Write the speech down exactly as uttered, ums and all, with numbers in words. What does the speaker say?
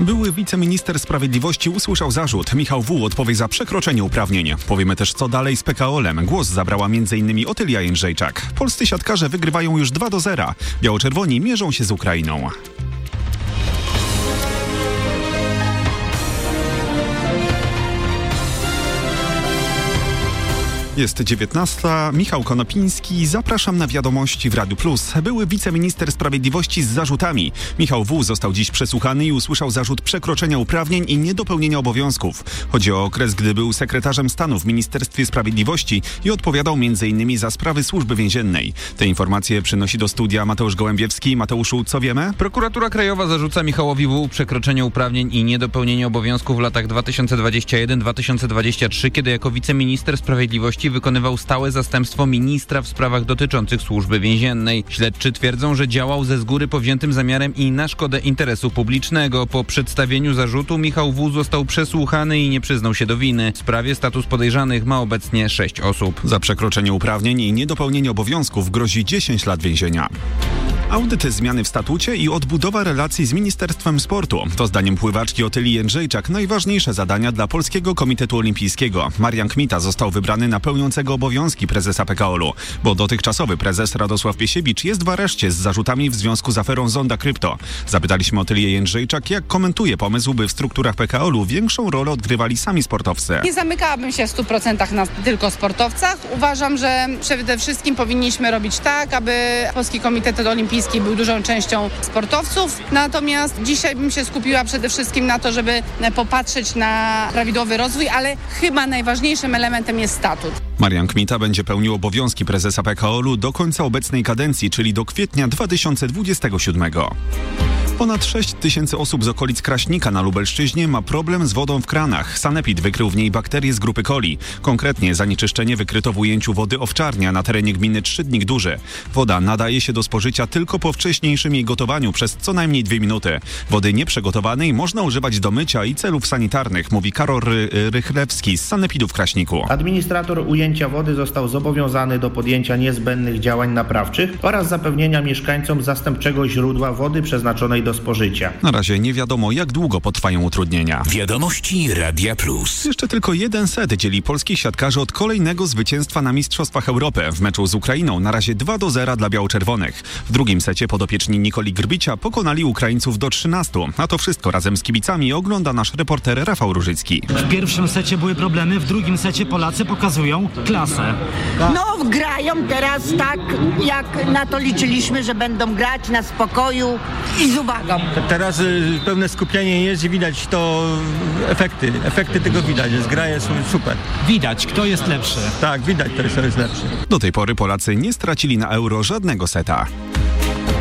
Były wiceminister sprawiedliwości usłyszał zarzut. Michał W. odpowie za przekroczenie uprawnień. Powiemy też, co dalej z P K O L-em. Głos zabrała m in Otylia Jędrzejczak. Polscy siatkarze wygrywają już dwa do zera. Biało-czerwoni mierzą się z Ukrainą. Jest dziewiętnasta. Michał Konopiński. Zapraszam na wiadomości w Radiu Plus. Były wiceminister sprawiedliwości z zarzutami. Michał W. został dziś przesłuchany i usłyszał zarzut przekroczenia uprawnień i niedopełnienia obowiązków. Chodzi o okres, gdy był sekretarzem stanu w Ministerstwie Sprawiedliwości i odpowiadał między innymi za sprawy służby więziennej. Te informacje przynosi do studia Mateusz Gołębiewski. Mateuszu, co wiemy? Prokuratura Krajowa zarzuca Michałowi W. przekroczenie uprawnień i niedopełnienie obowiązków w latach dwa tysiące dwudziestym pierwszym do dwa tysiące dwudziestego trzeciego, kiedy jako wiceminister sprawiedliwości wykonywał stałe zastępstwo ministra w sprawach dotyczących służby więziennej. Śledczy twierdzą, że działał ze z góry powziętym zamiarem i na szkodę interesu publicznego. Po przedstawieniu zarzutu Michał W. został przesłuchany i nie przyznał się do winy. W sprawie status podejrzanych ma obecnie sześć osób. Za przekroczenie uprawnień i niedopełnienie obowiązków grozi dziesięć lat więzienia. Audyty, zmiany w statucie i odbudowa relacji z Ministerstwem Sportu. To zdaniem pływaczki Otylii Jędrzejczak najważniejsze zadania dla Polskiego Komitetu Olimpijskiego. Marian Kmita został wybrany na pełniącego obowiązki prezesa P K O L-u, bo dotychczasowy prezes Radosław Piesiewicz jest w areszcie z zarzutami w związku z aferą Zonda Krypto. Zapytaliśmy Otylię Jędrzejczak, jak komentuje pomysł, by w strukturach P K O L-u większą rolę odgrywali sami sportowcy. Nie zamykałabym się w stu procentach na tylko sportowcach. Uważam, że przede wszystkim powinniśmy robić tak, aby Polski Komitet Olimpijski był dużą częścią sportowców. Natomiast dzisiaj bym się skupiła przede wszystkim na to, żeby popatrzeć na prawidłowy rozwój, ale chyba najważniejszym elementem jest statut. Marian Kmita będzie pełnił obowiązki prezesa P K O L-u do końca obecnej kadencji, czyli do kwietnia dwa tysiące dwudziestego siódmego. Ponad sześć tysięcy osób z okolic Kraśnika na Lubelszczyźnie ma problem z wodą w kranach. Sanepid wykrył w niej bakterie z grupy coli. Konkretnie zanieczyszczenie wykryto w ujęciu wody Owczarnia na terenie gminy Trzydnik Duży. Woda nadaje się do spożycia tylko po wcześniejszym jej gotowaniu przez co najmniej dwie minuty. Wody nieprzygotowanej można używać do mycia i celów sanitarnych, mówi Karol Ry- Rychlewski z Sanepidu w Kraśniku. Administrator ujęcia wody został zobowiązany do podjęcia niezbędnych działań naprawczych oraz zapewnienia mieszkańcom zastępczego źródła wody przeznaczonej do spożycia. Na razie nie wiadomo, jak długo potrwają utrudnienia. Wiadomości Radia Plus. Jeszcze tylko jeden set dzieli polskich siatkarzy od kolejnego zwycięstwa na Mistrzostwach Europy. W meczu z Ukrainą na razie dwa do zera dla biało-czerwonych. W drugim secie podopieczni Nikoli Grbicia pokonali Ukraińców do trzynastu. A to wszystko razem z kibicami ogląda nasz reporter Rafał Różycki. W pierwszym secie były problemy, w drugim secie Polacy pokazują klasę. No, grają teraz tak, jak na to liczyliśmy, że będą grać na spokoju i z uwagą. Teraz y, pełne skupienie jest i widać to efekty. Efekty tego widać. Jest, gra jest super. Widać, kto jest lepszy. Tak, widać, kto jest lepszy. Do tej pory Polacy nie stracili na Euro żadnego seta.